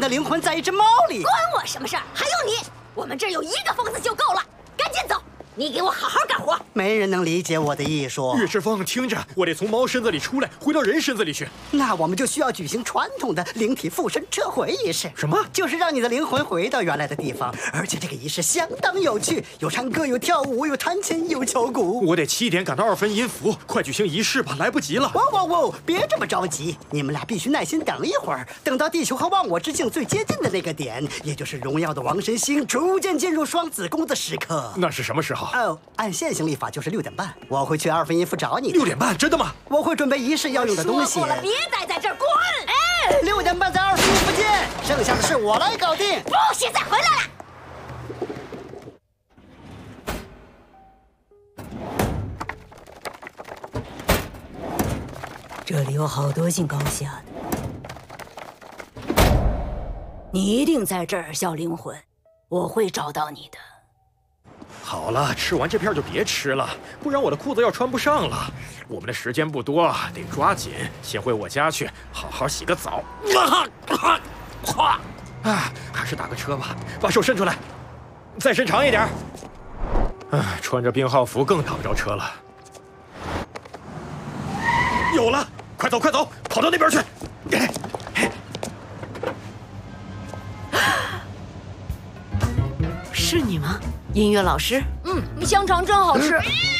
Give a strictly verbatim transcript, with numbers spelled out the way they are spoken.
的灵魂在一只猫里。 关我什么事儿？还有你，我们这儿有一个疯子就够了，赶紧走！你给我好好干活。 没人能理解我的艺术。 岳之风，听着，我得从猫身子里出来，回到人身子里去。 那我们就需要举行传统的灵体附身撤回仪式。 什么？ 就是让你的灵魂回到原来的地方，而且这个仪式相当有趣，有唱歌，有跳舞，有弹琴，有敲鼓。 我得七点赶到二分音符，快举行仪式吧，来不及了。 哇哇哇！别这么着急，你们俩必须耐心等一会儿，等到地球和忘我之境最接近的那个点，也就是荣耀的王神星逐渐进入双子宫的时刻。 那是什么时候？ 哦，按现行历法就是六点半，我会去二分音符找你。 六点半，真的吗？ 我会准备仪式要用的东西。 说过了，别待在这儿，滚！ 哎，六点半在二分音符见，剩下的事我来搞定。 不许再回来了！ 这里有好多姓高夏的，你一定在这儿，小灵魂，我会找到你的。 好了，吃完这片就别吃了，不然我的裤子要穿不上了。我们的时间不多，得抓紧，先回我家去，好好洗个澡。啊，还是打个车吧，把手伸出来，再伸长一点。唉，穿着病号服更打不着车了。有了，快走快走，跑到那边去。 是你吗？音乐老师？ 嗯，香肠真好吃。